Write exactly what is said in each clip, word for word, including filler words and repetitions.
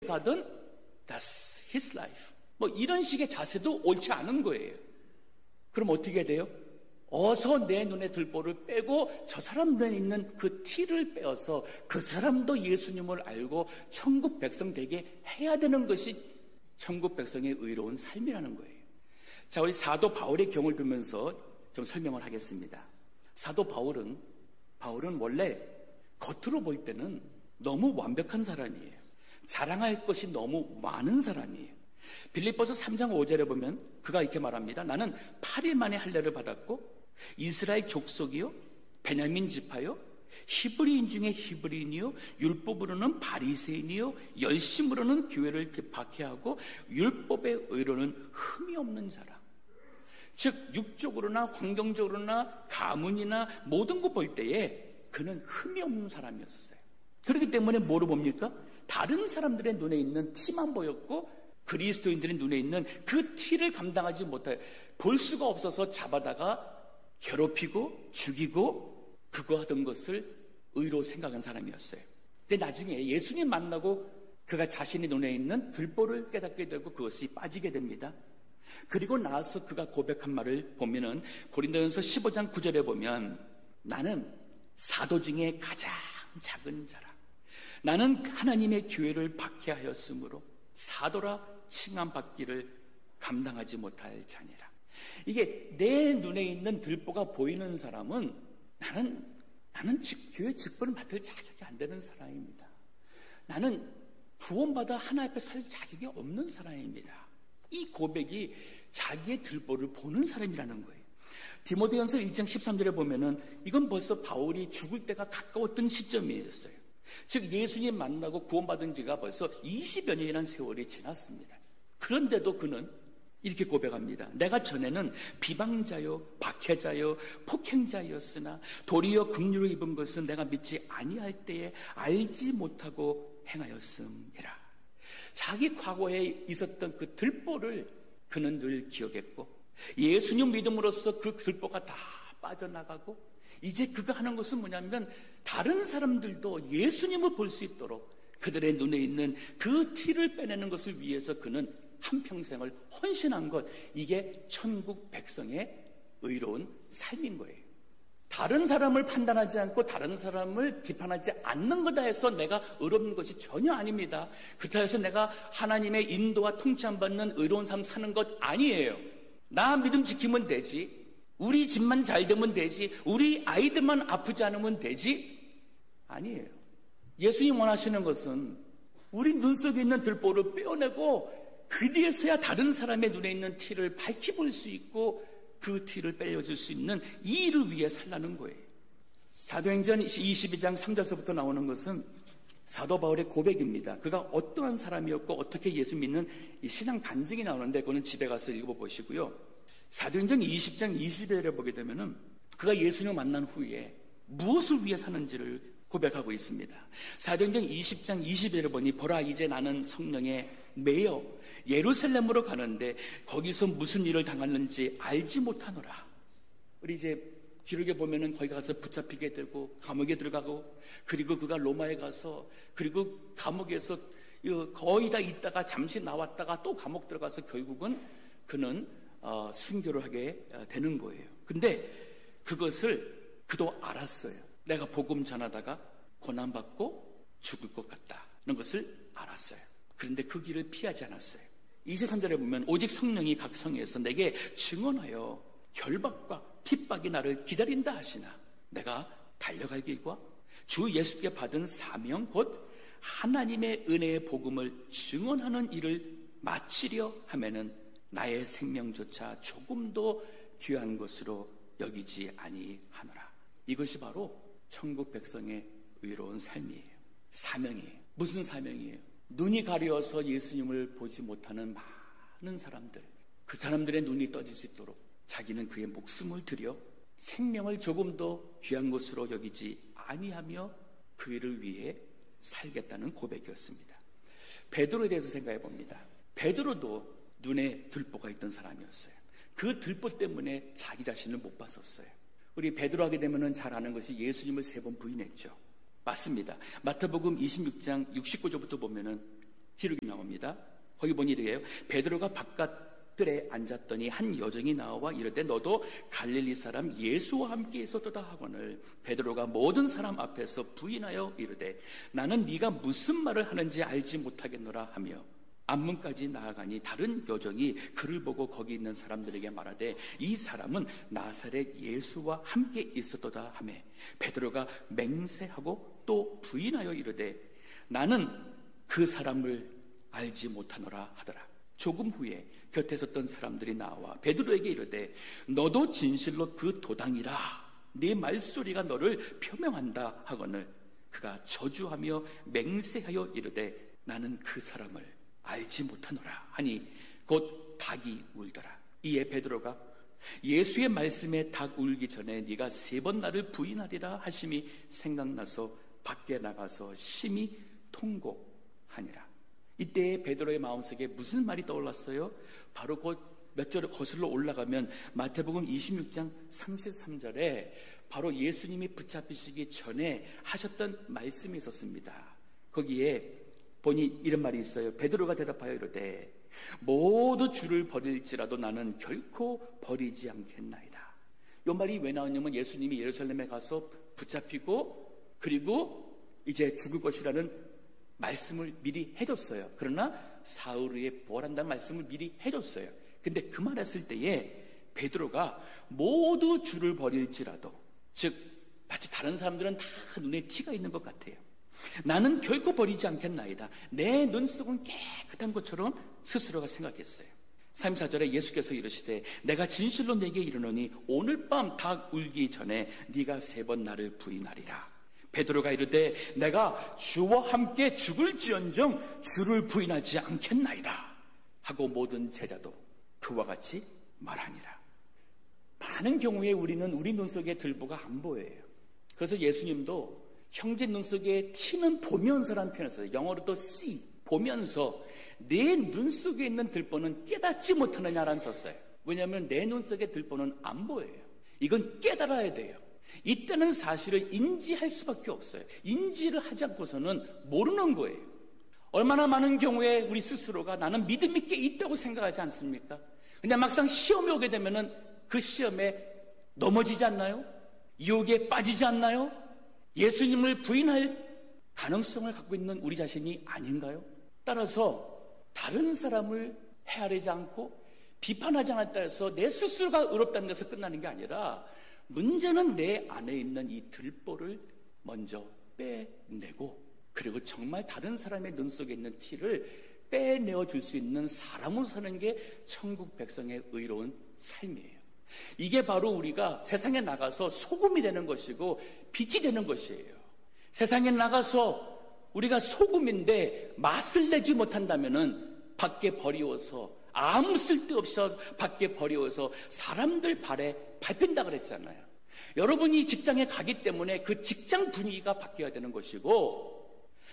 가든 that's his life. 뭐 이런 식의 자세도 옳지 않은 거예요. 그럼 어떻게 돼요? 어서 내 눈에 들보를 빼고 저 사람 눈에 있는 그 티를 빼어서 그 사람도 예수님을 알고 천국 백성 되게 해야 되는 것이 천국 백성의 의로운 삶이라는 거예요. 자, 우리 사도 바울의 경우를 두면서 좀 설명을 하겠습니다. 사도 바울은 바울은 원래 겉으로 볼 때는 너무 완벽한 사람이에요. 자랑할 것이 너무 많은 사람이에요. 빌립보서 삼 장 오 절에 보면 그가 이렇게 말합니다. 나는 팔 일 만에 할례를 받았고 이스라엘 족속이요 베냐민 지파요 히브리인 중에 히브리인이요 율법으로는 바리새인이요 열심으로는 교회를 박해하고 율법의 의로는 흠이 없는 자라. 즉 육적으로나 환경적으로나 가문이나 모든 것 볼 때에 그는 흠이 없는 사람이었어요. 그렇기 때문에 뭐로 봅니까? 다른 사람들의 눈에 있는 티만 보였고 그리스도인들의 눈에 있는 그 티를 감당하지 못해 볼 수가 없어서 잡아다가 괴롭히고 죽이고 그거 하던 것을 의로 생각한 사람이었어요. 근데 나중에 예수님 만나고 그가 자신의 눈에 있는 들보를 깨닫게 되고 그것이 빠지게 됩니다. 그리고 나서 그가 고백한 말을 보면은 고린도전서 십오 장 구 절에 보면 나는 사도 중에 가장 작은 자라. 나는 하나님의 교회를 박해하였으므로 사도라 칭함받기를 감당하지 못할 자니라. 이게 내 눈에 있는 들보가 보이는 사람은 나는 나는 직, 교회 직분을 맡을 자격이 안 되는 사람입니다. 나는 구원받아 하나 앞에 설 자격이 없는 사람입니다. 이 고백이 자기의 들보를 보는 사람이라는 거예요. 디모데전서 일 장 십삼 절에 보면은 이건 벌써 바울이 죽을 때가 가까웠던 시점이었어요. 즉 예수님 만나고 구원받은 지가 벌써 이십여 년이라는 세월이 지났습니다. 그런데도 그는 이렇게 고백합니다. 내가 전에는 비방자요 박해자요 폭행자였으나 도리어 긍휼을 입은 것은 내가 믿지 아니할 때에 알지 못하고 행하였음이라. 자기 과거에 있었던 그 들보를 그는 늘 기억했고 예수님 믿음으로써 그 들보가 다 빠져나가고 이제 그가 하는 것은 뭐냐면 다른 사람들도 예수님을 볼 수 있도록 그들의 눈에 있는 그 티를 빼내는 것을 위해서 그는 한평생을 헌신한 것, 이게 천국 백성의 의로운 삶인 거예요. 다른 사람을 판단하지 않고 다른 사람을 비판하지 않는 거다 해서 내가 의로운 것이 전혀 아닙니다. 그렇다 해서 내가 하나님의 인도와 통치함받는 의로운 삶 사는 것 아니에요. 나 믿음 지키면 되지, 우리 집만 잘 되면 되지, 우리 아이들만 아프지 않으면 되지, 아니에요. 예수님 원하시는 것은 우리 눈 속에 있는 들보를 빼어내고 그 뒤에서야 다른 사람의 눈에 있는 티를 밝히 볼 수 있고 그 티를 빼려줄 수 있는 이 일을 위해 살라는 거예요. 사도행전 이십이 장 삼 절서부터 나오는 것은 사도 바울의 고백입니다. 그가 어떠한 사람이었고 어떻게 예수 믿는 이 신앙 간증이 나오는데 그거는 집에 가서 읽어보시고요. 사도행전 이십 장 이십 절에 보게 되면은 그가 예수님을 만난 후에 무엇을 위해 사는지를 고백하고 있습니다. 사도행전 이십 장 이십 절에 보니 보라 이제 나는 성령에 매여 예루살렘으로 가는데 거기서 무슨 일을 당하는지 알지 못하노라. 우리 이제 기록에 보면은 거기 가서 붙잡히게 되고 감옥에 들어가고 그리고 그가 로마에 가서 그리고 감옥에서 거의 다 있다가 잠시 나왔다가 또 감옥 들어가서 결국은 그는 어, 순교를 하게 되는 거예요. 근데 그것을 그도 알았어요. 내가 복음 전하다가 고난받고 죽을 것 같다는 것을 알았어요. 그런데 그 길을 피하지 않았어요. 이십삼 절에 보면 오직 성령이 각 성에서 내게 증언하여 결박과 핍박이 나를 기다린다 하시나 내가 달려갈 길과 주 예수께 받은 사명 곧 하나님의 은혜의 복음을 증언하는 일을 마치려 하면은 나의 생명조차 조금도 귀한 것으로 여기지 아니하노라. 이것이 바로 천국 백성의 의로운 삶이에요. 사명이에요. 무슨 사명이에요? 눈이 가려워서 예수님을 보지 못하는 많은 사람들, 그 사람들의 눈이 떠질 수 있도록 자기는 그의 목숨을 들여 생명을 조금도 귀한 것으로 여기지 아니하며 그 일을 위해 살겠다는 고백이었습니다. 베드로에 대해서 생각해 봅니다. 베드로도 눈에 들보가 있던 사람이었어요. 그 들보 때문에 자기 자신을 못 봤었어요. 우리 베드로 하게 되면 잘 아는 것이 예수님을 세 번 부인했죠. 맞습니다. 마태복음 이십육 장 육십구 절부터 보면은 기록이 나옵니다. 거기 보니 이래요. 베드로가 바깥들에 앉았더니 한 여종이 나와 이르되 너도 갈릴리 사람 예수와 함께 있었도다 하거늘 베드로가 모든 사람 앞에서 부인하여 이르되 나는 네가 무슨 말을 하는지 알지 못하겠노라 하며 앞문까지 나아가니 다른 여종이 그를 보고 거기 있는 사람들에게 말하되 이 사람은 나사렛 예수와 함께 있었도다 하며 베드로가 맹세하고 또 부인하여 이르되 나는 그 사람을 알지 못하노라 하더라. 조금 후에 곁에 섰던 사람들이 나와 베드로에게 이르되 너도 진실로 그 도당이라 네 말소리가 너를 표명한다 하거늘 그가 저주하며 맹세하여 이르되 나는 그 사람을 알지 못하노라 하니 곧 닭이 울더라. 이에 베드로가 예수의 말씀에 닭 울기 전에 네가 세 번 나를 부인하리라 하심이 생각나서 밖에 나가서 심히 통곡하니라. 이때 베드로의 마음속에 무슨 말이 떠올랐어요? 바로 곧 몇 절을 거슬러 올라가면 마태복음 이십육 장 삼십삼 절에 바로 예수님이 붙잡히시기 전에 하셨던 말씀이 있었습니다. 거기에 보니 이런 말이 있어요. 베드로가 대답하여 이르되 모두 주를 버릴지라도 나는 결코 버리지 않겠나이다. 이 말이 왜 나왔냐면 예수님이 예루살렘에 가서 붙잡히고 그리고 이제 죽을 것이라는 말씀을 미리 해줬어요. 그러나 사흘 후에 부활한다는 말씀을 미리 해줬어요. 근데 그 말했을 때에 베드로가 모두 주를 버릴지라도 즉 마치 다른 사람들은 다 눈에 티가 있는 것 같아요. 나는 결코 버리지 않겠나이다. 내 눈속은 깨끗한 것처럼 스스로가 생각했어요. 삼십사 절에 예수께서 이르시되 내가 진실로 내게 이르노니 오늘 밤 닭 울기 전에 네가 세 번 나를 부인하리라. 베드로가 이르되 내가 주와 함께 죽을지언정 주를 부인하지 않겠나이다 하고 모든 제자도 그와 같이 말하니라. 많은 경우에 우리는 우리 눈 속에 들보가 안 보여요. 그래서 예수님도 형제 눈 속에 티는 보면서라는 표현을 써요. 영어로 또 see, 보면서 내 눈 속에 있는 들보는 깨닫지 못하느냐라는 썼어요. 왜냐하면 내 눈 속에 들보는 안 보여요. 이건 깨달아야 돼요. 이때는 사실을 인지할 수밖에 없어요. 인지를 하지 않고서는 모르는 거예요. 얼마나 많은 경우에 우리 스스로가 나는 믿음이 꽤 있다고 생각하지 않습니까? 근데 막상 시험이 오게 되면은 그 시험에 넘어지지 않나요? 유혹에 빠지지 않나요? 예수님을 부인할 가능성을 갖고 있는 우리 자신이 아닌가요? 따라서 다른 사람을 헤아리지 않고 비판하지 않았다 해서 내 스스로가 의롭다는 것을 끝나는 게 아니라 문제는 내 안에 있는 이 들보를 먼저 빼내고 그리고 정말 다른 사람의 눈 속에 있는 티를 빼내어 줄 수 있는 사람으로 사는 게 천국 백성의 의로운 삶이에요. 이게 바로 우리가 세상에 나가서 소금이 되는 것이고 빛이 되는 것이에요. 세상에 나가서 우리가 소금인데 맛을 내지 못한다면은 밖에 버리워서 아무 쓸데없이 밖에 버리워서 사람들 발에 밟힌다 그랬잖아요. 여러분이 직장에 가기 때문에 그 직장 분위기가 바뀌어야 되는 것이고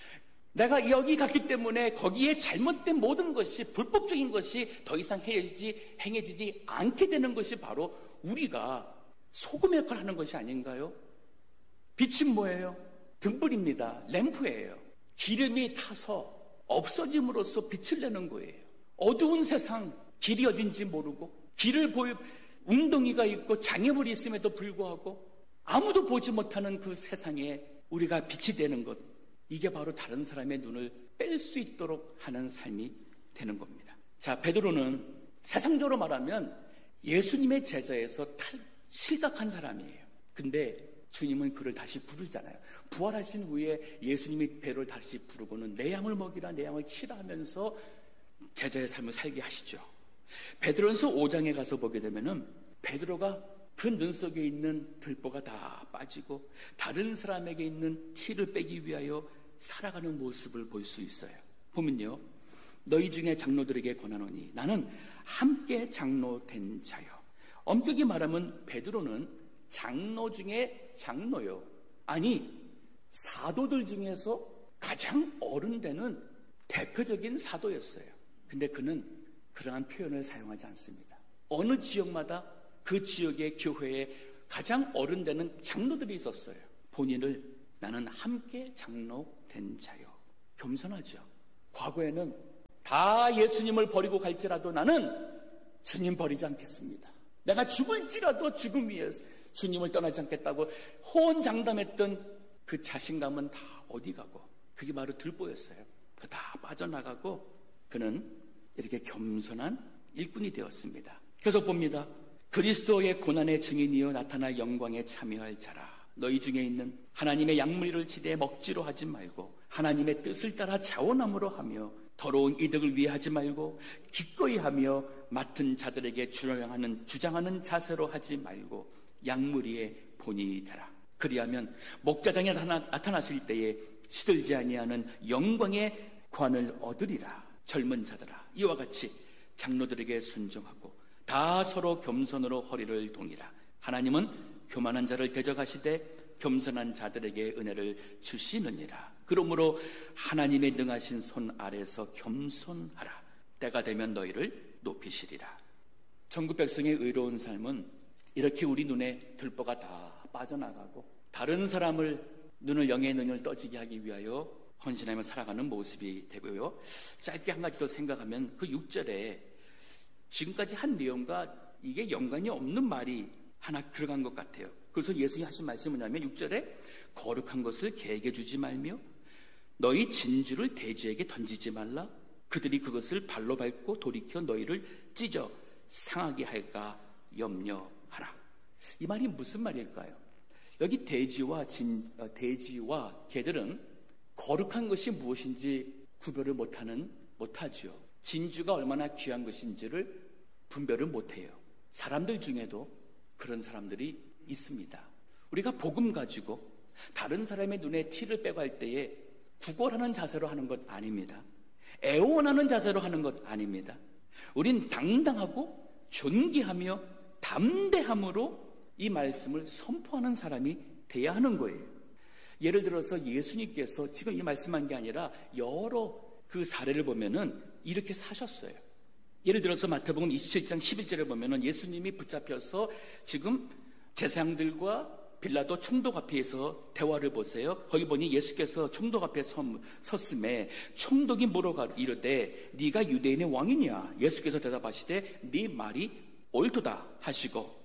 내가 여기 갔기 때문에 거기에 잘못된 모든 것이 불법적인 것이 더 이상 행해지지, 행해지지 않게 되는 것이 바로 우리가 소금의 역할을 하는 것이 아닌가요? 빛은 뭐예요? 등불입니다. 램프예요. 기름이 타서 없어짐으로써 빛을 내는 거예요. 어두운 세상, 길이 어딘지 모르고 길을 보여 웅덩이가 있고 장애물이 있음에도 불구하고 아무도 보지 못하는 그 세상에 우리가 빛이 되는 것, 이게 바로 다른 사람의 눈을 뺄 수 있도록 하는 삶이 되는 겁니다. 자, 베드로는 세상적으로 말하면 예수님의 제자에서 탈, 실각한 사람이에요. 근데 주님은 그를 다시 부르잖아요. 부활하신 후에 예수님이 베드로를 다시 부르고는 내 양을 먹이라 내 양을 치라 하면서 제자의 삶을 살게 하시죠. 베드로전서 오 장에 가서 보게 되면은 베드로가 그 눈 속에 있는 들보가 다 빠지고 다른 사람에게 있는 티를 빼기 위하여 살아가는 모습을 볼 수 있어요. 보면요, 너희 중에 장로들에게 권하노니 나는 함께 장로 된 자요. 엄격히 말하면 베드로는 장로 중에 장로요. 아니, 사도들 중에서 가장 어른되는 대표적인 사도였어요. 근데 그는 그러한 표현을 사용하지 않습니다. 어느 지역마다 그 지역의 교회에 가장 어른되는 장로들이 있었어요. 본인을 나는 함께 장로 된 자요. 겸손하죠. 과거에는 다 예수님을 버리고 갈지라도 나는 주님 버리지 않겠습니다. 내가 죽을지라도 죽음 위에서 주님을 떠나지 않겠다고 호언장담했던 그 자신감은 다 어디 가고, 그게 바로 들보였어요. 그 다 빠져나가고 그는 이렇게 겸손한 일꾼이 되었습니다. 계속 봅니다. 그리스도의 고난의 증인이여 나타나 영광에 참여할 자라. 너희 중에 있는 하나님의 양무리를 지대 먹지로 하지 말고 하나님의 뜻을 따라 자원함으로 하며 더러운 이득을 위해 하지 말고 기꺼이 하며 맡은 자들에게 주장하는, 주장하는 자세로 하지 말고 양무리의 본이 되라. 그리하면 목자장에 나타나실 때에 시들지 아니하는 영광의 관을 얻으리라. 젊은 자들아, 이와 같이 장로들에게 순종하고 다 서로 겸손으로 허리를 동이라. 하나님은 교만한 자를 대적하시되 겸손한 자들에게 은혜를 주시느니라. 그러므로 하나님의 능하신 손 아래서 겸손하라. 때가 되면 너희를 높이시리라. 천국 백성의 의로운 삶은 이렇게 우리 눈에 들보가 다 빠져나가고 다른 사람을 눈을 영의 눈을 떠지게 하기 위하여 헌신하며 살아가는 모습이 되고요. 짧게 한 가지 더 생각하면 그 육 절에 지금까지 한 내용과 이게 연관이 없는 말이 하나 들어간 것 같아요. 그래서 예수님이 하신 말씀은 뭐냐면 육 절에 거룩한 것을 개에게 주지 말며 너희 진주를 돼지에게 던지지 말라. 그들이 그것을 발로 밟고 돌이켜 너희를 찢어 상하게 할까 염려하라. 이 말이 무슨 말일까요? 여기 돼지와 진, 어, 돼지와 개들은 거룩한 것이 무엇인지 구별을 못하는, 못하죠. 진주가 얼마나 귀한 것인지를 분별을 못해요. 사람들 중에도 그런 사람들이 있습니다. 우리가 복음 가지고 다른 사람의 눈에 티를 빼고 할 때에 구걸하는 자세로 하는 것 아닙니다. 애원하는 자세로 하는 것 아닙니다. 우린 당당하고 존귀하며 담대함으로 이 말씀을 선포하는 사람이 돼야 하는 거예요. 예를 들어서 예수님께서 지금 이 말씀한 게 아니라 여러 그 사례를 보면은 이렇게 사셨어요. 예를 들어서 마태복음 이십칠 장 십일 절을 보면은 예수님이 붙잡혀서 지금 제사장들과 빌라도 총독 앞에서 대화를 보세요. 거기 보니 예수께서 총독 앞에 섰음에 총독이 물어가 이르되 네가 유대인의 왕이냐? 예수께서 대답하시되 네 말이 옳도다 하시고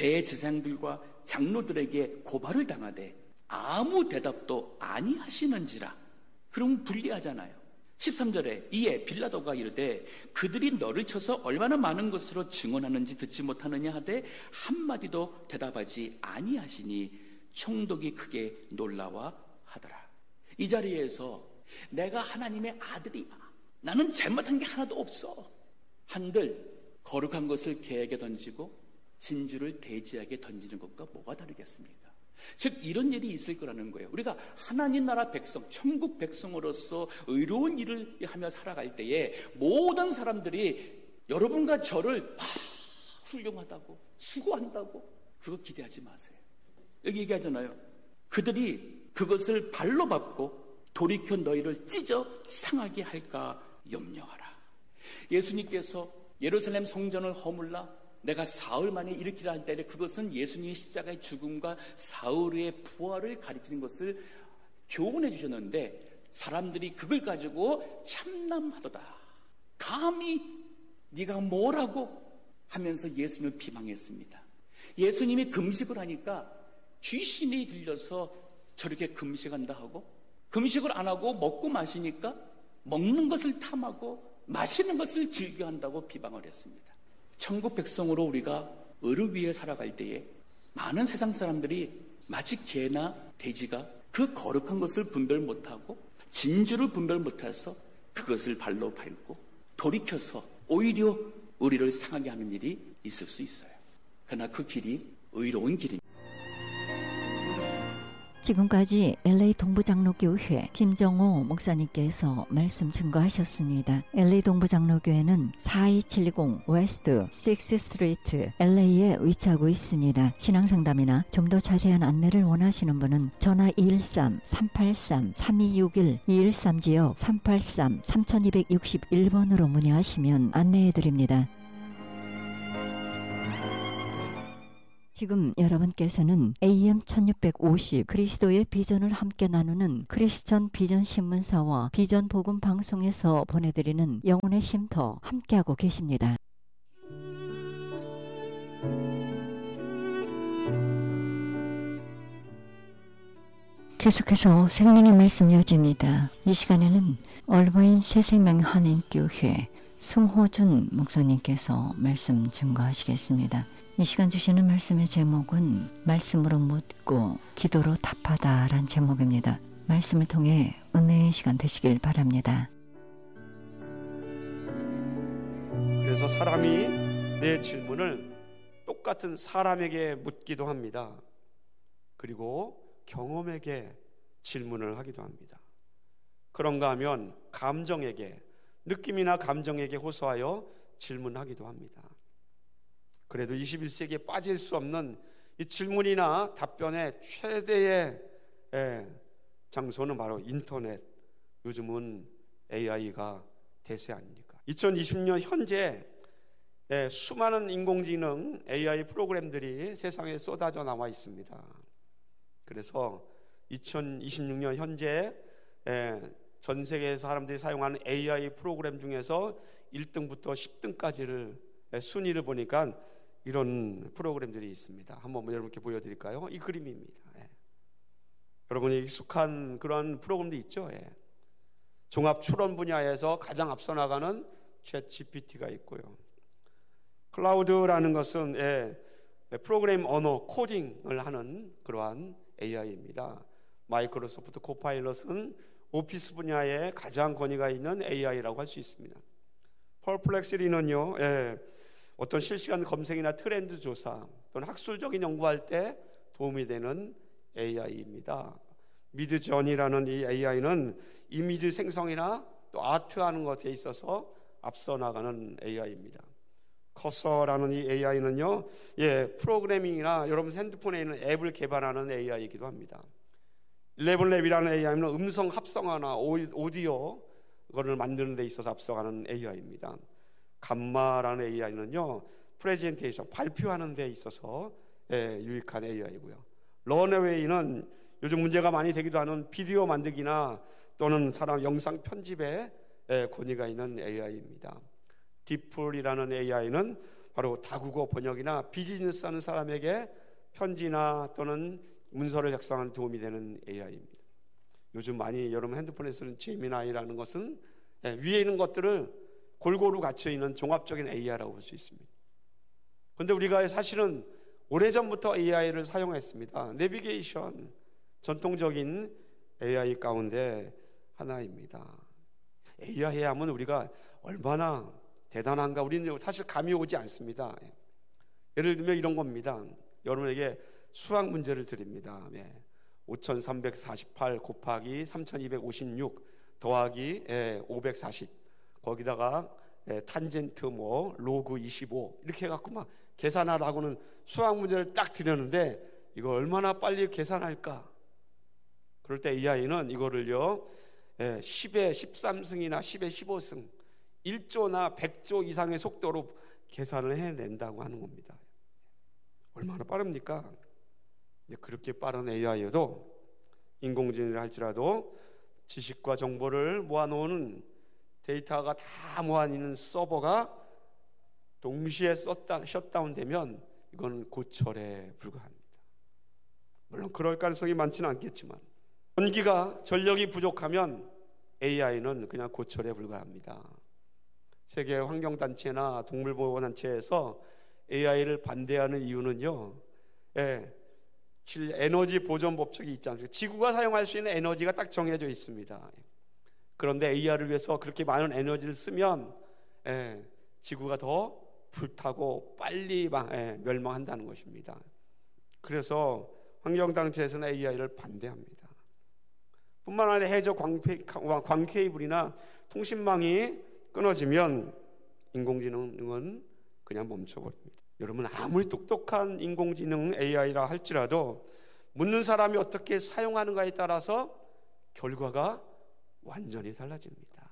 대제사장들과 장로들에게 고발을 당하되 아무 대답도 아니하시는지라. 그럼 불리하잖아요. 십삼 절에 이에 빌라도가 이르되 그들이 너를 쳐서 얼마나 많은 것으로 증언하는지 듣지 못하느냐 하되 한마디도 대답하지 아니하시니 총독이 크게 놀라워 하더라. 이 자리에서 내가 하나님의 아들이야, 나는 잘못한 게 하나도 없어 한들 거룩한 것을 개에게 던지고 진주를 돼지에게 던지는 것과 뭐가 다르겠습니까? 즉 이런 일이 있을 거라는 거예요. 우리가 하나님 나라 백성, 천국 백성으로서 의로운 일을 하며 살아갈 때에 모든 사람들이 여러분과 저를 아, 훌륭하다고 수고한다고 그거 기대하지 마세요. 여기 얘기하잖아요. 그들이 그것을 발로 밟고 돌이켜 너희를 찢어 상하게 할까 염려하라. 예수님께서 예루살렘 성전을 허물라 내가 사흘 만에 일으키라 할 때에 그것은 예수님의 십자가의 죽음과 사흘의 부활을 가리키는 것을 교훈해 주셨는데 사람들이 그걸 가지고 참남하도다. 감히 네가 뭐라고 하면서 예수님을 비방했습니다. 예수님이 금식을 하니까 귀신이 들려서 저렇게 금식한다 하고 금식을 안 하고 먹고 마시니까 먹는 것을 탐하고 마시는 것을 즐겨한다고 비방을 했습니다. 천국 백성으로 우리가 의를 위해 살아갈 때에 많은 세상 사람들이 마치 개나 돼지가 그 거룩한 것을 분별 못하고 진주를 분별 못해서 그것을 발로 밟고 돌이켜서 오히려 우리를 상하게 하는 일이 있을 수 있어요. 그러나 그 길이 의로운 길입니다. 지금까지 엘에이 동부장로교회 김정호 목사님께서 말씀 증거하셨습니다. 엘에이 동부장로교회는 사이칠공 웨스트 식스 스트리트 엘에이에 위치하고 있습니다. 신앙상담이나 좀 더 자세한 안내를 원하시는 분은 전화 이일삼 삼팔삼 삼이육일 이일삼 지역 삼팔삼 삼이육일 번으로 문의하시면 안내해드립니다. 지금 여러분께서는 에이엠 천육백오십 그리스도의 비전을 함께 나누는 크리스천 비전 신문사와 비전 복음 방송에서 보내드리는 영혼의 쉼터 함께하고 계십니다. 계속해서 생명의 말씀 이어집니다. 이 시간에는 얼바인 새생명 한인교회 송호준 목사님께서 말씀 증거하시겠습니다. 이 시간 주시는 말씀의 제목은 말씀으로 묻고 기도로 답하다 라는 제목입니다. 말씀을 통해 은혜의 시간 되시길 바랍니다. 그래서 사람이 내 질문을 똑같은 사람에게 묻기도 합니다. 그리고 경험에게 질문을 하기도 합니다. 그런가 하면 감정에게, 느낌이나 감정에게 호소하여 질문하기도 합니다. 그래도 이십일 세기에 빠질 수 없는 이 질문이나 답변의 최대의 장소는 바로 인터넷, 요즘은 에이아이가 대세 아닙니까? 이천이십 년 현재 수많은 인공지능 에이아이 프로그램들이 세상에 쏟아져 나와 있습니다. 그래서 이천이십육 년 현재 전 세계 사람들이 사용하는 에이아이 프로그램 중에서 일 등부터 십 등까지를 순위를 보니까 이런 프로그램들이 있습니다. 한번 여러분께 보여드릴까요? 이 그림입니다. 예. 여러분이 익숙한 그런 프로그램도 있죠. 예. 종합 추론 분야에서 가장 앞서 나가는 챗 지피티가 있고요. 클라우드라는 것은 예, 프로그램 언어 코딩을 하는 그러한 에이아이입니다. 마이크로소프트 코파일럿은 오피스 분야에 가장 권위가 있는 에이아이라고 할 수 있습니다. 퍼플렉시리는요, 예, 어떤 실시간 검색이나 트렌드 조사 또는 학술적인 연구할 때 도움이 되는 에이아이입니다. 미드전이라는 이 에이아이는 이미지 생성이나 또 아트하는 것에 있어서 앞서 나가는 에이아이입니다. 커서라는 이 에이아이는요, 예, 프로그래밍이나 여러분 핸드폰에 있는 앱을 개발하는 에이아이이기도 합니다. 일레븐랩이라는 에이아이는 음성 합성화나 오디오 그거를 만드는 데 있어서 앞서가는 에이아이입니다. 감마라는 에이아이는요, 프레젠테이션 발표하는 데 있어서 예, 유익한 에이아이고요. 런어웨이는 요즘 문제가 많이 되기도 하는 비디오 만들기나 또는 사람 영상 편집에 예, 권위가 있는 에이아이입니다. 디플이라는 에이아이는 바로 다국어 번역이나 비즈니스 하는 사람에게 편지나 또는 문서를 작성하는 도움이 되는 에이아이입니다. 요즘 많이 여러분 핸드폰에 쓰는 제미나이라는 것은 위에 있는 것들을 골고루 갖춰있는 종합적인 에이아이라고 볼 수 있습니다. 그런데 우리가 사실은 오래전부터 에이아이를 사용했습니다. 내비게이션, 전통적인 에이아이 가운데 하나입니다. 에이아이 하면 우리가 얼마나 대단한가 우리는 사실 감이 오지 않습니다. 예를 들면 이런 겁니다. 여러분에게 수학 문제를 드립니다. 오천삼백사십팔 곱하기 삼천이백오십육 더하기 오백사십 거기다가 탄젠트 뭐 로그 이십오 이렇게 해갖고 막 계산하라고는 수학 문제를 딱 드렸는데 이거 얼마나 빨리 계산할까? 그럴 때 에이아이는 이거를요 십의 십삼 승이나 십의 십오 승 일 조나 백 조 이상의 속도로 계산을 해낸다고 하는 겁니다. 얼마나 빠릅니까? 그렇게 빠른 에이아이여도 인공지능을 할지라도 지식과 정보를 모아놓은 데이터가 다 모아있는 서버가 동시에 셧다운 되면 이건 고철에 불과합니다. 물론 그럴 가능성이 많지는 않겠지만 전기가 전력이 부족하면 에이아이는 그냥 고철에 불과합니다. 세계 환경단체나 동물보호단체에서 에이아이를 반대하는 이유는요, 예, 에너지 보존 법칙이 있지 않습니까? 지구가 사용할 수 있는 에너지가 딱 정해져 있습니다. 그런데 에이아이를 위해서 그렇게 많은 에너지를 쓰면 예, 지구가 더 불타고 빨리 예, 멸망한다는 것입니다. 그래서 환경단체에서는 에이아이를 반대합니다. 뿐만 아니라 해저 광 케이블이나 통신망이 끊어지면 인공지능은 그냥 멈춰버립니다. 여러분 아무리 똑똑한 인공지능 에이아이라 할지라도 묻는 사람이 어떻게 사용하는가에 따라서 결과가 완전히 달라집니다.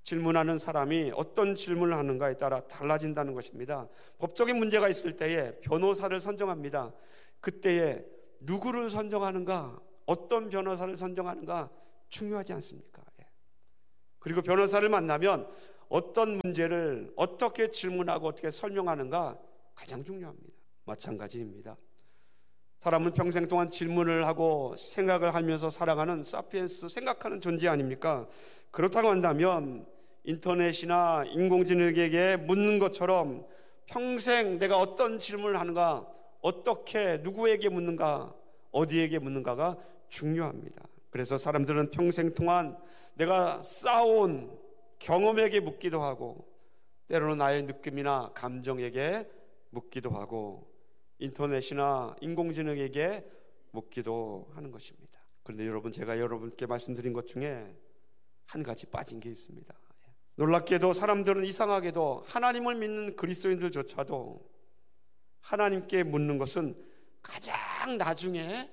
질문하는 사람이 어떤 질문을 하는가에 따라 달라진다는 것입니다. 법적인 문제가 있을 때에 변호사를 선정합니다. 그때에 누구를 선정하는가, 어떤 변호사를 선정하는가 중요하지 않습니까? 그리고 변호사를 만나면 어떤 문제를 어떻게 질문하고 어떻게 설명하는가 가장 중요합니다. 마찬가지입니다. 사람은 평생 동안 질문을 하고 생각을 하면서 살아가는 사피엔스, 생각하는 존재 아닙니까? 그렇다고 한다면 인터넷이나 인공지능에게 묻는 것처럼 평생 내가 어떤 질문을 하는가, 어떻게 누구에게 묻는가, 어디에게 묻는가가 중요합니다. 그래서 사람들은 평생 동안 내가 쌓아온 경험에게 묻기도 하고, 때로는 나의 느낌이나 감정에게 묻기도 하고, 인터넷이나 인공지능에게 묻기도 하는 것입니다. 그런데 여러분, 제가 여러분께 말씀드린 것 중에 한 가지 빠진 게 있습니다. 놀랍게도 사람들은 이상하게도 하나님을 믿는 그리스도인들조차도 하나님께 묻는 것은 가장 나중에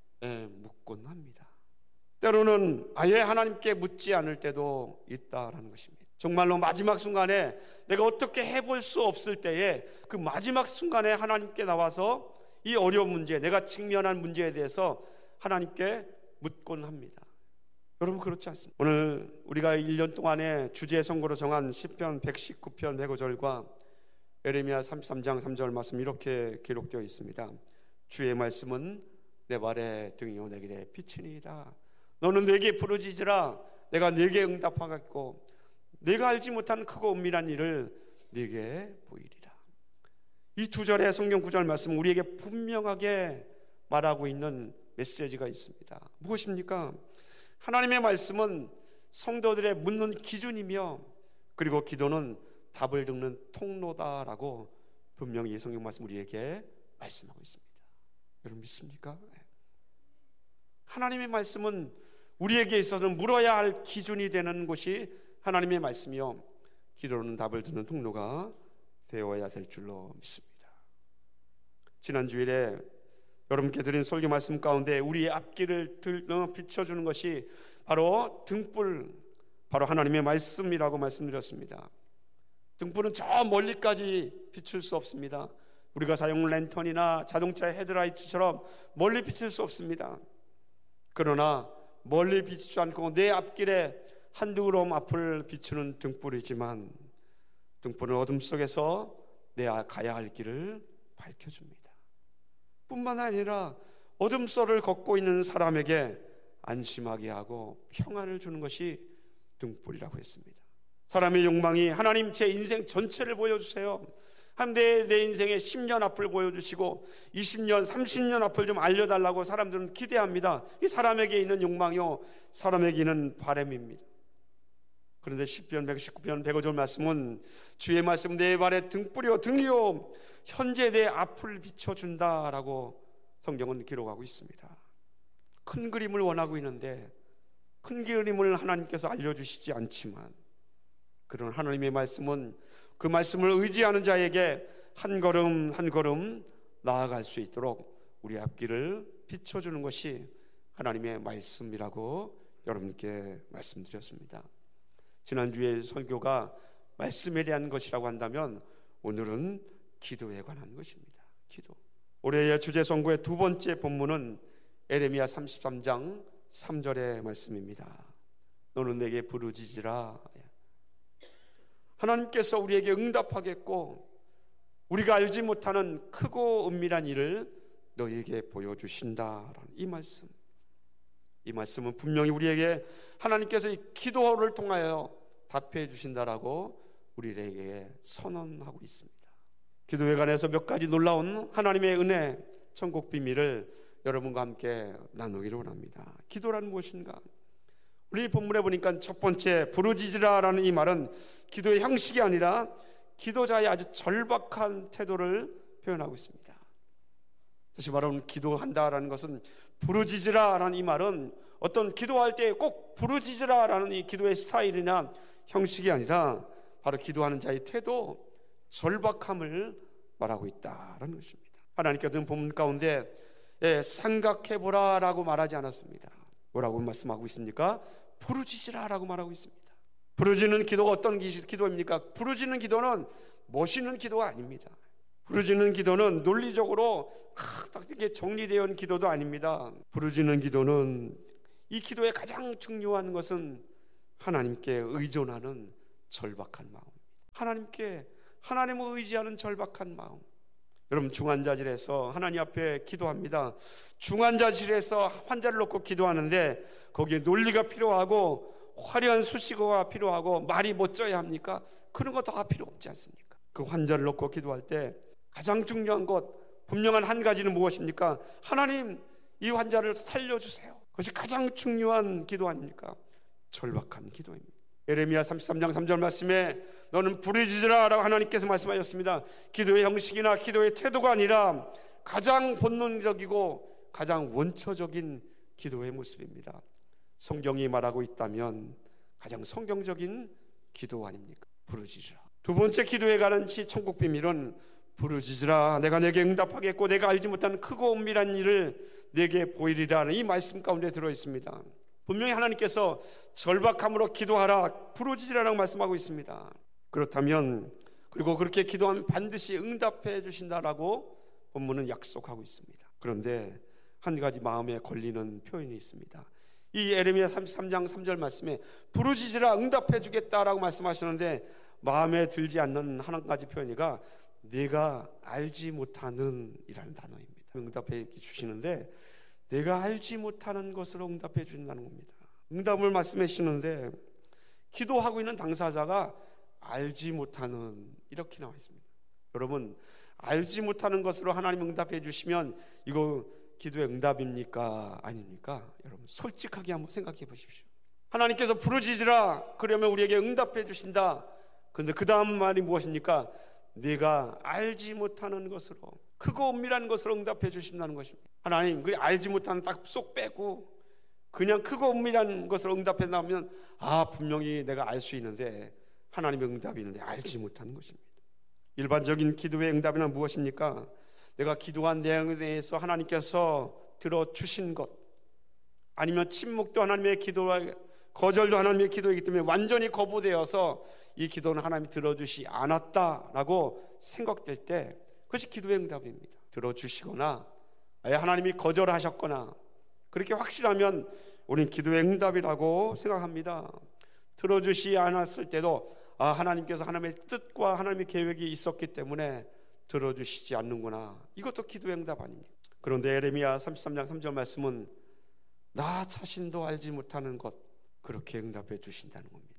묻곤 합니다. 때로는 아예 하나님께 묻지 않을 때도 있다라는 것입니다. 정말로 마지막 순간에 내가 어떻게 해볼 수 없을 때에 그 마지막 순간에 하나님께 나와서 이 어려운 문제, 내가 직면한 문제에 대해서 하나님께 묻곤 합니다. 여러분, 그렇지 않습니까? 오늘 우리가 일 년 동안에 주제 선고로 정한 시편 백십구 편 백 오 절과 예레미야 삼십삼 장 삼 절 말씀 이렇게 기록되어 있습니다. 주의 말씀은 내 발의 등이요 내 길의 빛이니이다. 너는 내게 부르짖으라. 내가 내게 응답하겠고 내가 알지 못한 크고 은밀한 일을 네게 보이리라. 이 두 절의 성경 구절 말씀 우리에게 분명하게 말하고 있는 메시지가 있습니다. 무엇입니까? 하나님의 말씀은 성도들의 묻는 기준이며, 그리고 기도는 답을 듣는 통로다라고 분명히 성경 말씀 우리에게 말씀하고 있습니다. 여러분 믿습니까? 하나님의 말씀은 우리에게 있어서는 물어야 할 기준이 되는 것이 하나님의 말씀이요, 기도는 답을 듣는 통로가 되어야 될 줄로 믿습니다. 지난 주일에 여러분께 드린 설교 말씀 가운데 우리의 앞길을 비춰주는 것이 바로 등불, 바로 하나님의 말씀이라고 말씀드렸습니다. 등불은 저 멀리까지 비출 수 없습니다. 우리가 사용하는 랜턴이나 자동차의 헤드라이트처럼 멀리 비칠 수 없습니다. 그러나 멀리 비치지 않고 내 앞길에 한두 걸음 앞을 비추는 등불이지만, 등불은 어둠 속에서 내 가야 할 길을 밝혀줍니다. 뿐만 아니라 어둠 속을 걷고 있는 사람에게 안심하게 하고 평안을 주는 것이 등불이라고 했습니다. 사람의 욕망이 하나님 제 인생 전체를 보여주세요, 내, 내 인생의 십 년 앞을 보여주시고 이십 년, 삼십 년 앞을 좀 알려달라고 사람들은 기대합니다. 이 사람에게 있는 욕망이요, 사람에게 있는 바람입니다. 그런데 시편 백십구 편 백 오 절 말씀은 주의 말씀 내 발의 등불이요 등이요 현재 내 앞을 비춰준다라고 성경은 기록하고 있습니다. 큰 그림을 원하고 있는데 큰 그림을 하나님께서 알려주시지 않지만, 그런 하나님의 말씀은 그 말씀을 의지하는 자에게 한 걸음 한 걸음 나아갈 수 있도록 우리 앞길을 비춰주는 것이 하나님의 말씀이라고 여러분께 말씀드렸습니다. 지난주에 설교가 말씀에 대한 것이라고 한다면 오늘은 기도에 관한 것입니다. 기도. 올해의 주제 선고의 두 번째 본문은 예레미야 삼십삼 장 삼 절의 말씀입니다. 너는 내게 부르짖으라. 하나님께서 우리에게 응답하겠고 우리가 알지 못하는 크고 은밀한 일을 너희에게 보여주신다라는 이 말씀. 이 말씀은 분명히 우리에게 하나님께서 이 기도를 통하여 답해 주신다라고 우리에게 선언하고 있습니다. 기도에 관해서 몇 가지 놀라운 하나님의 은혜, 천국 비밀을 여러분과 함께 나누기를 원합니다. 기도란 무엇인가? 우리 본문에 보니까 첫 번째 부르짖으라라는 이 말은 기도의 형식이 아니라 기도자의 아주 절박한 태도를 표현하고 있습니다. 다시 말하면 기도한다라는 것은 부르짖으라라는 이 말은 어떤 기도할 때 꼭 부르짖으라라는 이 기도의 스타일이나 형식이 아니라 바로 기도하는 자의 태도, 절박함을 말하고 있다라는 것입니다. 하나님께서는 본문 가운데 예, 생각해보라라고 말하지 않았습니다. 뭐라고 말씀하고 있습니까? 부르짖으라라고 말하고 있습니다. 부르짖는 기도가 어떤 기도입니까? 부르짖는 기도는 멋있는 기도가 아닙니다. 부르짖는 기도는 논리적으로 딱 이렇게 정리되어 있는 기도도 아닙니다. 부르짖는 기도는, 이 기도의 가장 중요한 것은 하나님께 의존하는 절박한 마음입니다. 하나님께, 하나님을 의지하는 절박한 마음. 여러분, 중환자실에서 하나님 앞에 기도합니다. 중환자실에서 환자를 놓고 기도하는데 거기에 논리가 필요하고 화려한 수식어가 필요하고 말이 멋져야 합니까? 그런 거 다 필요 없지 않습니까? 그 환자를 놓고 기도할 때 가장 중요한 것, 분명한 한 가지는 무엇입니까? 하나님, 이 환자를 살려주세요. 그것이 가장 중요한 기도 아닙니까? 절박한 기도입니다. 예레미야 삼십삼 장 삼 절 말씀에 너는 부르짖으라 라고 하나님께서 말씀하셨습니다. 기도의 형식이나 기도의 태도가 아니라 가장 본능적이고 가장 원초적인 기도의 모습입니다. 성경이 말하고 있다면 가장 성경적인 기도 아닙니까? 부르짖으라. 두 번째 기도에 관한 시 천국 비밀은 부르짖으라, 내가 내게 응답하겠고 내가 알지 못하는 크고 은밀한 일을 내게 보이리라는 이 말씀 가운데 들어 있습니다. 분명히 하나님께서 절박함으로 기도하라, 부르짖으라라고 말씀하고 있습니다. 그렇다면, 그리고 그렇게 기도하면 반드시 응답해 주신다라고 본문은 약속하고 있습니다. 그런데 한 가지 마음에 걸리는 표현이 있습니다. 이 예레미야 삼십삼 장 삼 절 말씀에 부르짖으라 응답해 주겠다라고 말씀하시는데 마음에 들지 않는 한 가지 표현이가 내가 알지 못하는 이라는 단어입니다. 응답해 주시는데 내가 알지 못하는 것으로 응답해 주신다는 겁니다. 응답을 말씀해 주시는데 기도하고 있는 당사자가 알지 못하는, 이렇게 나와 있습니다. 여러분, 알지 못하는 것으로 하나님 응답해 주시면 이거 기도의 응답입니까? 아닙니까? 여러분, 솔직하게 한번 생각해 보십시오. 하나님께서 부르짖으라 그러면 우리에게 응답해 주신다. 그런데 그 다음 말이 무엇입니까? 내가 알지 못하는 것으로, 크고 은밀한 것으로 응답해 주신다는 것입니다. 하나님, 그 알지 못하는 딱 쏙 빼고 그냥 크고 은밀한 것으로 응답해 나오면 아, 분명히 내가 알 수 있는데 하나님의 응답이 있는데 알지 못하는 것입니다. 일반적인 기도의 응답이란 무엇입니까? 내가 기도한 내용에 대해서 하나님께서 들어주신 것, 아니면 침묵도 하나님의 기도와 거절도 하나님의 기도이기 때문에 완전히 거부되어서 이 기도는 하나님이 들어주시 않았다라고 생각될 때 그것이 기도의 응답입니다. 들어주시거나 아예 하나님이 거절하셨거나 그렇게 확실하면 우리는 기도의 응답이라고 생각합니다. 들어주시 않았을 때도 아, 하나님께서 하나님의 뜻과 하나님의 계획이 있었기 때문에 들어주시지 않는구나, 이것도 기도의 응답 아닙니까? 그런데 예레미야 삼십삼 장 삼 절 말씀은 나 자신도 알지 못하는 것, 그렇게 응답해 주신다는 겁니다.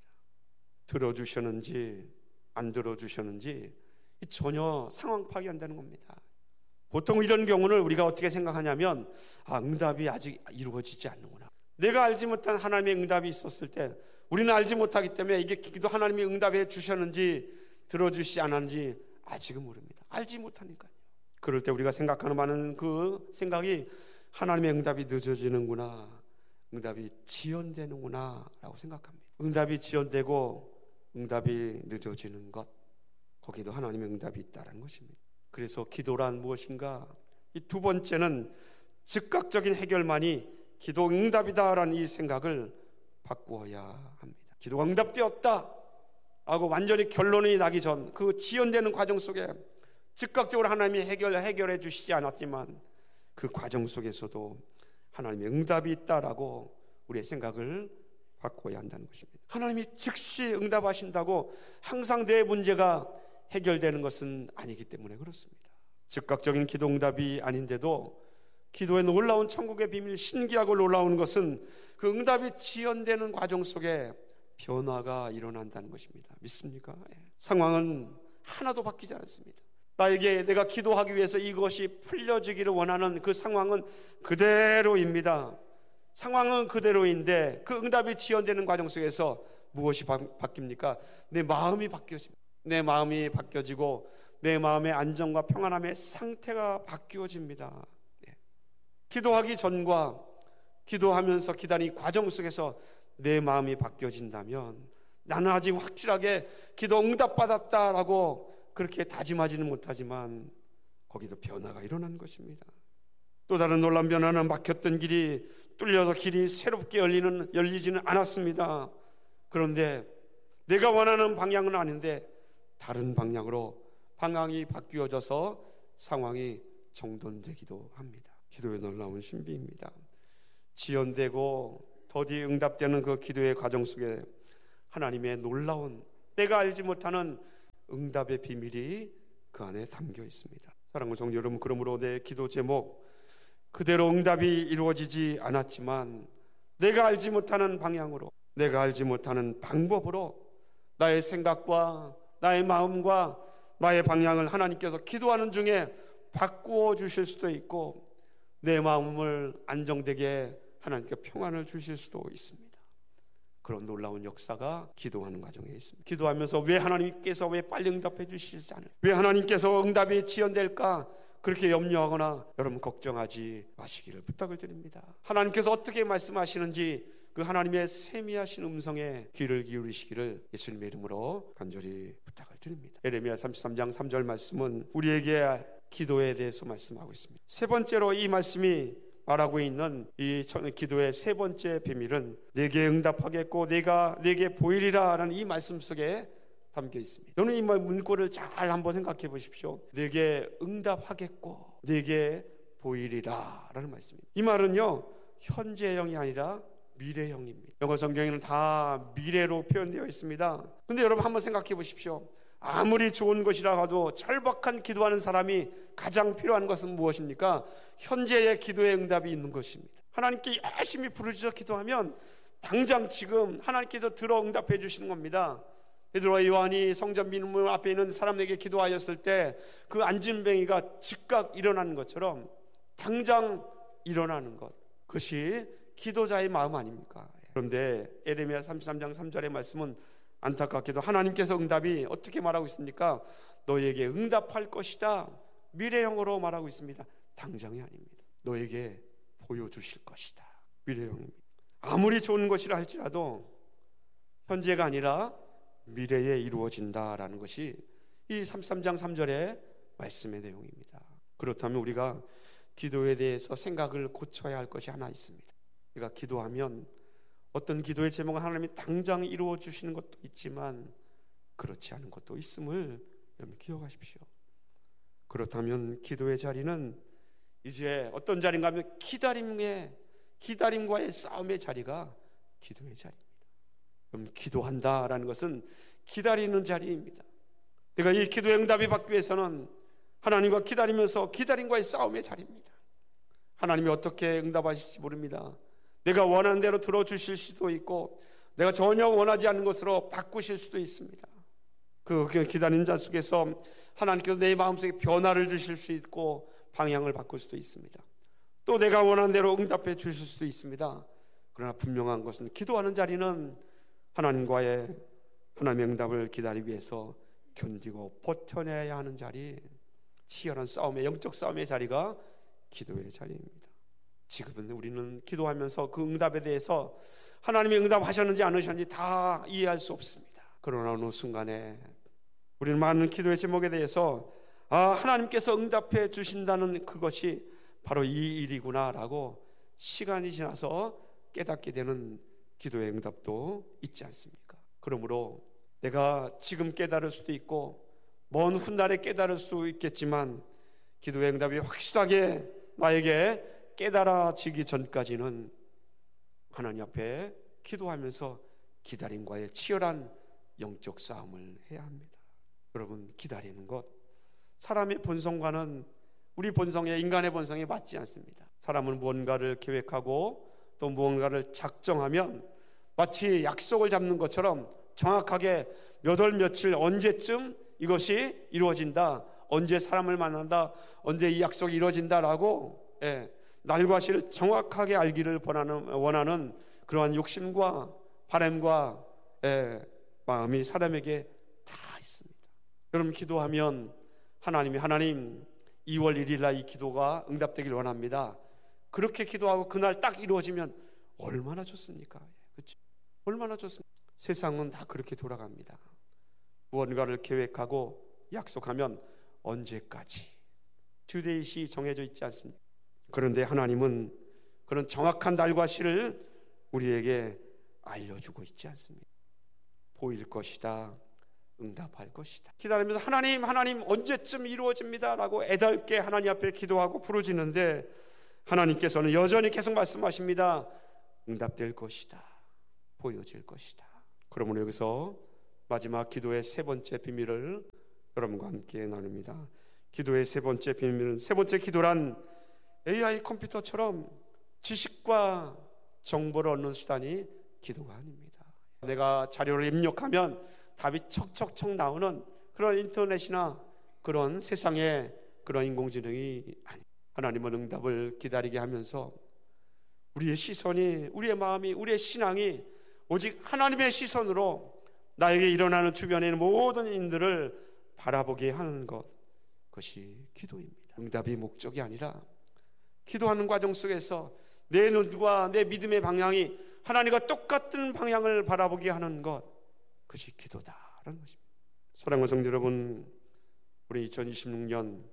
들어주셨는지 안 들어주셨는지 전혀 상황 파악이 안 되는 겁니다. 보통 이런 경우를 우리가 어떻게 생각하냐면 아, 응답이 아직 이루어지지 않는구나. 내가 알지 못한 하나님의 응답이 있었을 때 우리는 알지 못하기 때문에 이게 기도 하나님이 응답해 주셨는지 들어주시지 않았는지 아직은 모릅니다. 알지 못하니까요. 그럴 때 우리가 생각하는 많은 그 생각이 하나님의 응답이 늦어지는구나, 응답이 지연되는구나 라고 생각합니다. 응답이 지연되고 응답이 늦어지는 것, 거기도 하나님의 응답이 있다는 것입니다. 그래서 기도란 무엇인가? 이 두 번째는 즉각적인 해결만이 기도 응답이다라는 이 생각을 바꾸어야 합니다. 기도가 응답되었다 하고 완전히 결론이 나기 전 그 지연되는 과정 속에 즉각적으로 하나님이 해결, 해결해 주시지 않았지만 그 과정 속에서도 하나님의 응답이 있다라고 우리의 생각을 바꿔야 한다는 것입니다. 하나님이 즉시 응답하신다고 항상 내 문제가 해결되는 것은 아니기 때문에 그렇습니다. 즉각적인 기도 응답이 아닌데도 기도의 놀라운 천국의 비밀, 신기하고 놀라운 것은 그 응답이 지연되는 과정 속에 변화가 일어난다는 것입니다. 믿습니까? 상황은 하나도 바뀌지 않았습니다. 나에게 내가 기도하기 위해서 이것이 풀려지기를 원하는 그 상황은 그대로입니다. 상황은 그대로인데 그 응답이 지연되는 과정 속에서 무엇이 바, 바뀝니까? 내 마음이 바뀌어집니다. 내 마음이 바뀌어지고 내 마음의 안정과 평안함의 상태가 바뀌어집니다. 네. 기도하기 전과 기도하면서 기다리는 과정 속에서 내 마음이 바뀌어진다면 나는 아직 확실하게 기도 응답받았다라고 그렇게 다짐하지는 못하지만 거기도 변화가 일어나는 것입니다. 또 다른 놀라운 변화는 막혔던 길이 뚫려서 길이 새롭게 열리는, 열리지는 않았습니다. 그런데 내가 원하는 방향은 아닌데 다른 방향으로 방향이 바뀌어져서 상황이 정돈되기도 합니다. 기도의 놀라운 신비입니다. 지연되고 더디 응답되는 그 기도의 과정 속에 하나님의 놀라운 내가 알지 못하는 응답의 비밀이 그 안에 담겨 있습니다. 사랑하는 성도 여러분, 그러므로 내 기도 제목 그대로 응답이 이루어지지 않았지만 내가 알지 못하는 방향으로, 내가 알지 못하는 방법으로 나의 생각과 나의 마음과 나의 방향을 하나님께서 기도하는 중에 바꾸어 주실 수도 있고 내 마음을 안정되게 하나님께 평안을 주실 수도 있습니다. 그런 놀라운 역사가 기도하는 과정에 있습니다. 기도하면서 왜 하나님께서 왜 빨리 응답해 주시지 않을까, 왜 하나님께서 응답이 지연될까 그렇게 염려하거나 여러분 걱정하지 마시기를 부탁을 드립니다. 하나님께서 어떻게 말씀하시는지 그 하나님의 세미하신 음성에 귀를 기울이시기를 예수님의 이름으로 간절히 부탁을 드립니다. 예레미야 삼십삼 장 삼 절 말씀은 우리에게 기도에 대해서 말씀하고 있습니다. 세 번째로 이 말씀이 말하고 있는 이 기도의 세 번째 비밀은 내게 응답하겠고 내가 내게 보이리라 라는 이 말씀 속에 담겨 있습니다. 저는 이 문구를 잘 한번 생각해 보십시오. 내게 응답하겠고 내게 보이리라 라는 말씀입니다. 이 말은요 현재형이 아니라 미래형입니다. 영어 성경에는 다 미래로 표현되어 있습니다. 근데 여러분 한번 생각해 보십시오. 아무리 좋은 것이라 해도 절박한 기도하는 사람이 가장 필요한 것은 무엇입니까? 현재의 기도의 응답이 있는 것입니다. 하나님께 열심히 부르짖어 기도하면 당장 지금 하나님께서 들어 응답해 주시는 겁니다. 베드로와 요한이 성전 민문 앞에 있는 사람에게 기도하였을 때 그 안진뱅이가 즉각 일어나는 것처럼 당장 일어나는 것, 그것이 기도자의 마음 아닙니까? 그런데 예레미야 삼십삼 장 삼 절의 말씀은 안타깝게도 하나님께서 응답이 어떻게 말하고 있습니까? 너에게 응답할 것이다. 미래형으로 말하고 있습니다. 당장이 아닙니다. 너에게 보여주실 것이다. 미래형입니다. 아무리 좋은 것이라 할지라도 현재가 아니라 미래에 이루어진다라는 것이 이 삼십삼 장 삼 절의 말씀의 내용입니다. 그렇다면 우리가 기도에 대해서 생각을 고쳐야 할 것이 하나 있습니다. 우리가 기도하면 어떤 기도의 제목은 하나님이 당장 이루어 주시는 것도 있지만 그렇지 않은 것도 있음을 여러분 기억하십시오. 그렇다면 기도의 자리는 이제 어떤 자리인가 하면 기다림의 기다림과의 싸움의 자리가 기도의 자리입니다. 그럼 기도한다라는 것은 기다리는 자리입니다. 내가 이 기도의 응답이 받기 위해서는 하나님과 기다리면서 기다림과의 싸움의 자리입니다. 하나님이 어떻게 응답하실지 모릅니다. 내가 원하는 대로 들어주실 수도 있고 내가 전혀 원하지 않는 것으로 바꾸실 수도 있습니다. 그 기다리는 자 속에서 하나님께서 내 마음속에 변화를 주실 수 있고 방향을 바꿀 수도 있습니다. 또 내가 원하는 대로 응답해 주실 수도 있습니다. 그러나 분명한 것은 기도하는 자리는 하나님과의 하나님의 응답을 기다리기 위해서 견디고 버텨내야 하는 자리, 치열한 싸움의 영적 싸움의 자리가 기도의 자리입니다. 지금은 우리는 기도하면서 그 응답에 대해서 하나님이 응답하셨는지 않으셨는지 다 이해할 수 없습니다. 그러나 어느 순간에 우리는 많은 기도의 제목에 대해서 아, 하나님께서 응답해 주신다는 그것이 바로 이 일이구나 라고 시간이 지나서 깨닫게 되는 기도의 응답도 있지 않습니까? 그러므로 내가 지금 깨달을 수도 있고 먼 훗날에 깨달을 수도 있겠지만 기도의 응답이 확실하게 나에게 깨달아지기 전까지는 하나님 앞에 기도하면서 기다림과의 치열한 영적 싸움을 해야 합니다. 여러분, 기다리는 것 사람의 본성과는 우리 본성에 인간의 본성에 맞지 않습니다. 사람은 무언가를 계획하고 또 무언가를 작정하면 마치 약속을 잡는 것처럼 정확하게 몇 월 며칠 언제쯤 이것이 이루어진다, 언제 사람을 만난다, 언제 이 약속이 이루어진다라고 예, 날과 시를 정확하게 알기를 원하는, 원하는 그러한 욕심과 바람과 예, 마음이 사람에게 다 있습니다. 여러분, 기도하면 하나님이 하나님 이월 일일 날 이 기도가 응답되길 원합니다. 그렇게 기도하고 그날 딱 이루어지면 얼마나 좋습니까? 그렇죠? 얼마나 좋습니까? 세상은 다 그렇게 돌아갑니다. 무언가를 계획하고 약속하면 언제까지 듀데이시 정해져 있지 않습니까? 그런데 하나님은 그런 정확한 날과 시를 우리에게 알려주고 있지 않습니다. 보일 것이다. 응답할 것이다. 기다리면서 하나님 하나님 언제쯤 이루어집니다 라고 애달게 하나님 앞에 기도하고 부르짖는데 하나님께서는 여전히 계속 말씀하십니다. 응답될 것이다. 보여질 것이다. 그러므로 여기서 마지막 기도의 세 번째 비밀을 여러분과 함께 나눕니다. 기도의 세 번째 비밀은, 세 번째 기도란 에이아이 컴퓨터처럼 지식과 정보를 얻는 수단이 기도가 아닙니다. 내가 자료를 입력하면 답이 척척척 나오는 그런 인터넷이나 그런 세상의 그런 인공지능이 아니, 하나님은 응답을 기다리게 하면서 우리의 시선이, 우리의 마음이, 우리의 신앙이 오직 하나님의 시선으로 나에게 일어나는 주변에 있는 모든 인들을 바라보게 하는 것, 그것이 기도입니다. 응답이 목적이 아니라 기도하는 과정 속에서 내 눈과 내 믿음의 방향이 하나님과 똑같은 방향을 바라보게 하는 것, 그것이 기도다라는 것입니다. 사랑하는 성도 여러분, 우리 이천이십육 년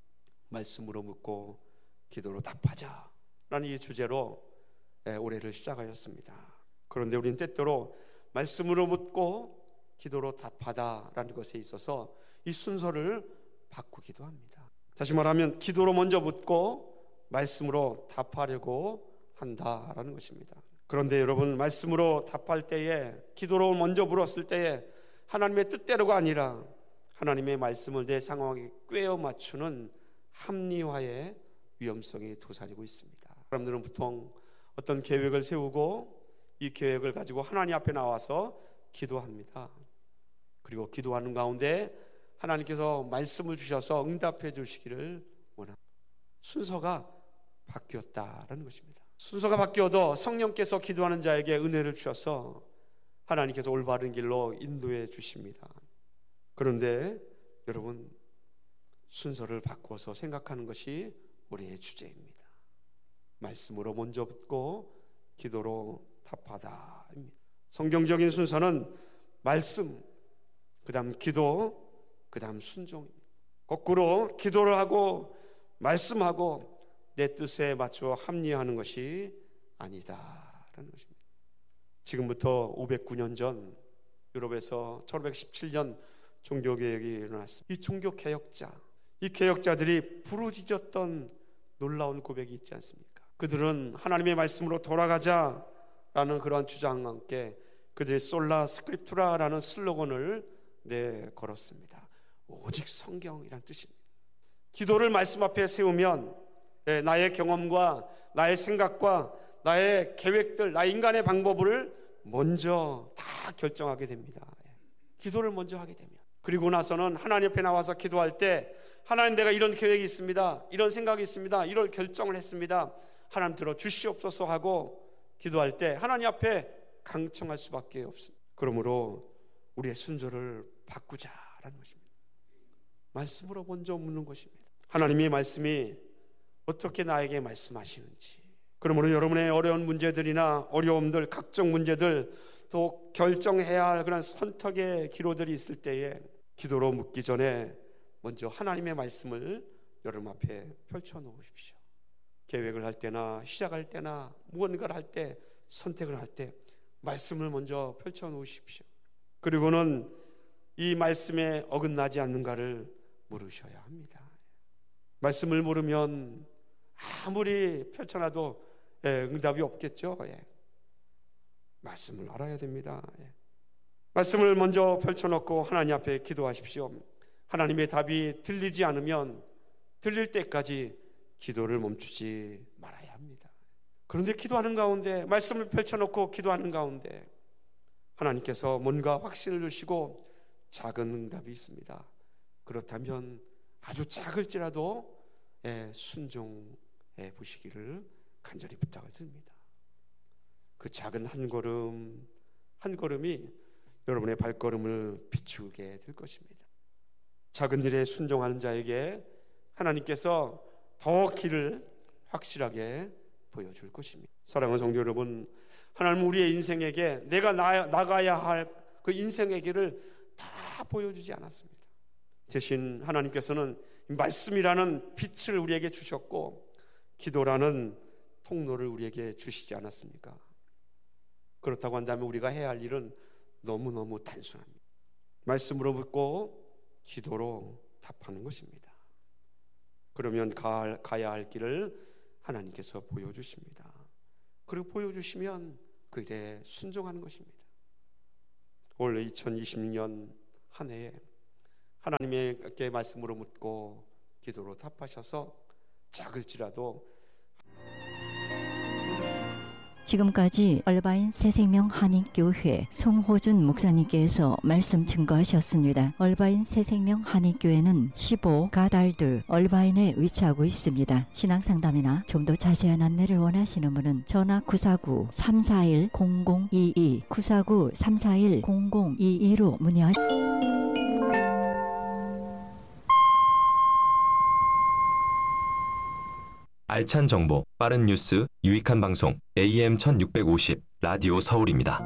말씀으로 묻고 기도로 답하자라는 이 주제로 올해를 시작하였습니다. 그런데 우리는 때때로 말씀으로 묻고 기도로 답하다라는 것에 있어서 이 순서를 바꾸기도 합니다. 다시 말하면 기도로 먼저 묻고 말씀으로 답하려고 한다라는 것입니다. 그런데 여러분, 말씀으로 답할 때에, 기도로 먼저 물었을 때에 하나님의 뜻대로가 아니라 하나님의 말씀을 내 상황에 꿰어 맞추는 합리화의 위험성이 도사리고 있습니다. 사람들은 보통 어떤 계획을 세우고 이 계획을 가지고 하나님 앞에 나와서 기도합니다. 그리고 기도하는 가운데 하나님께서 말씀을 주셔서 응답해 주시기를 원합니다. 순서가 바뀌었다라는 것입니다. 순서가 바뀌어도 성령께서 기도하는 자에게 은혜를 주셔서 하나님께서 올바른 길로 인도해 주십니다. 그런데 여러분, 순서를 바꾸어서 생각하는 것이 우리의 주제입니다. 말씀으로 먼저 묻고 기도로 답하다입니다. 성경적인 순서는 말씀, 그 다음 기도, 그 다음 순종입니다. 거꾸로 기도를 하고 말씀하고 내 뜻에 맞추어 합리화하는 것이 아니다라는 것입니다. 지금부터 오백구 년 전 유럽에서 천오백십칠 년 종교개혁이 일어났습니다. 이 종교개혁자, 이 개혁자들이 부르짖었던 놀라운 고백이 있지 않습니까? 그들은 하나님의 말씀으로 돌아가자라는 그러한 주장과 함께 그들의 솔라 스크립투라라는 슬로건을 내걸었습니다. 오직 성경이란 뜻입니다. 기도를 말씀 앞에 세우면 나의 경험과 나의 생각과 나의 계획들, 나의 인간의 방법을 먼저 다 결정하게 됩니다. 기도를 먼저 하게 되면, 그리고 나서는 하나님 앞에 나와서 기도할 때 하나님, 내가 이런 계획이 있습니다, 이런 생각이 있습니다, 이런 결정을 했습니다, 하나님 들어 주시옵소서 하고 기도할 때 하나님 앞에 강청할 수밖에 없습니다. 그러므로 우리의 순서를 바꾸자라는 것입니다. 말씀으로 먼저 묻는 것입니다. 하나님의 말씀이 어떻게 나에게 말씀하시는지. 그러므로 여러분의 어려운 문제들이나 어려움들, 각종 문제들, 또 결정해야 할 그런 선택의 기로들이 있을 때에 기도로 묻기 전에 먼저 하나님의 말씀을 여러분 앞에 펼쳐놓으십시오. 계획을 할 때나 시작할 때나 무언가를 할 때, 선택을 할 때 말씀을 먼저 펼쳐놓으십시오. 그리고는 이 말씀에 어긋나지 않는가를 물으셔야 합니다. 말씀을 모르면 아무리 펼쳐놔도 예, 응답이 없겠죠. 예. 말씀을 알아야 됩니다. 예. 말씀을 먼저 펼쳐놓고 하나님 앞에 기도하십시오. 하나님의 답이 들리지 않으면 들릴 때까지 기도를 멈추지 말아야 합니다. 그런데 기도하는 가운데, 말씀을 펼쳐놓고 기도하는 가운데 하나님께서 뭔가 확신을 주시고 작은 응답이 있습니다. 그렇다면 아주 작을지라도 예, 순종해 보시기를 간절히 부탁을 드립니다. 그 작은 한 걸음 한 걸음이 여러분의 발걸음을 비추게 될 것입니다. 작은 일에 순종하는 자에게 하나님께서 더 길을 확실하게 보여줄 것입니다. 사랑하는 성도 여러분, 하나님은 우리의 인생에게 내가 나, 나가야 할 그 인생의 길을 다 보여주지 않았습니다. 대신 하나님께서는 말씀이라는 빛을 우리에게 주셨고 기도라는 통로를 우리에게 주시지 않았습니까? 그렇다고 한다면 우리가 해야 할 일은 너무너무 단순합니다. 말씀으로 묻고 기도로 답하는 것입니다. 그러면 가, 가야 할 길을 하나님께서 보여주십니다. 그리고 보여주시면 그 일에 순종하는 것입니다. 올 이천이십육 년 한 해에 하나님께 말씀으로 묻고 기도로 답하셔서 작을지라도 지금까지 얼바인 새생명 한인교회 송호준 목사님께서 말씀 증거하셨습니다. 얼바인 새생명 한인교회는 십오 가달드 얼바인에 위치하고 있습니다. 신앙상담이나 좀 더 자세한 안내를 원하시는 분은 전화 구사구 삼사일 공공이이 구사구 삼사일 공공이이로 문의하십시오. 알찬 정보, 빠른 뉴스, 유익한 방송 에이엠 천육백오십 라디오 서울입니다.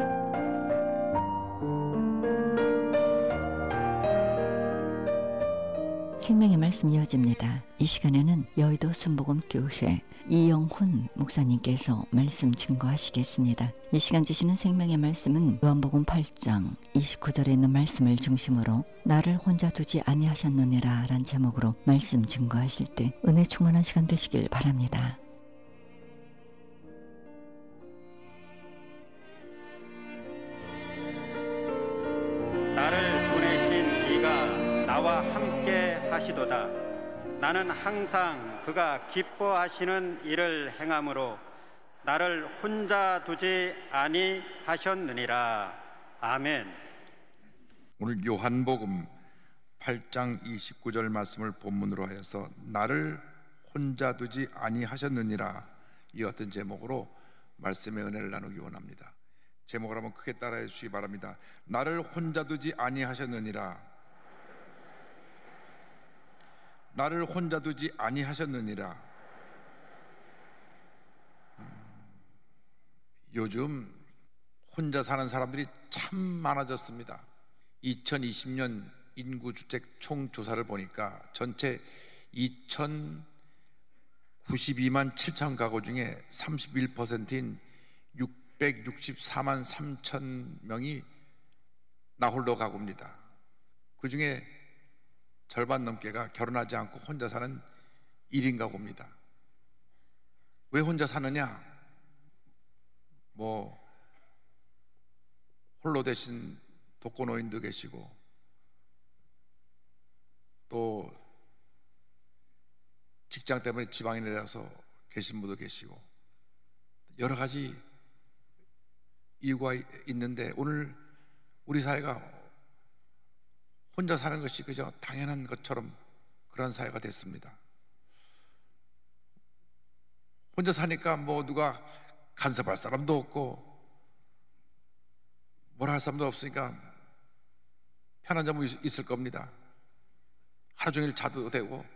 생명의 말씀 이어집니다. 이 시간에는 여의도 순복음교회 이영훈 목사님께서 말씀 증거하시겠습니다. 이 시간 주시는 생명의 말씀은 요한복음 팔 장 이십구 절에 있는 말씀을 중심으로 나를 혼자 두지 아니하셨느니라 라는 제목으로 말씀 증거하실 때 은혜 충만한 시간 되시길 바랍니다. 나를 보내신 이가 나와 함께 하시도다. 나는 항상 그가 기뻐하시는 일을 행함으로 나를 혼자 두지 아니하셨느니라. 아멘. 오늘 요한복음 팔 장 이십구 절 말씀을 본문으로 하여서 나를 혼자 두지 아니하셨느니라, 이 어떤 제목으로 말씀의 은혜를 나누기 원합니다. 제목을 한번 크게 따라해 주시기 바랍니다. 나를 혼자 두지 아니하셨느니라. 나를 혼자 두지 아니하셨느니라. 음, 요즘 혼자 사는 사람들이 참 많아졌습니다. 이천이십 년 인구주택 총조사를 보니까 전체 이천구십이만 칠천 가구 중에 삼십일 퍼센트인 육백육십사만 삼천 명이 나홀로 가구입니다. 그 중에 절반 넘게가 결혼하지 않고 혼자 사는 일 인 가구입니다. 왜 혼자 사느냐? 뭐 홀로 되신 독거노인도 계시고 또 직장 때문에 지방에 내려서 계신 분도 계시고 여러 가지 이유가 있는데 오늘 우리 사회가 혼자 사는 것이 그저 당연한 것처럼 그런 사회가 됐습니다. 혼자 사니까 뭐 누가 간섭할 사람도 없고 뭐라 할 사람도 없으니까 편한 점은 있을 겁니다. 하루 종일 자도 되고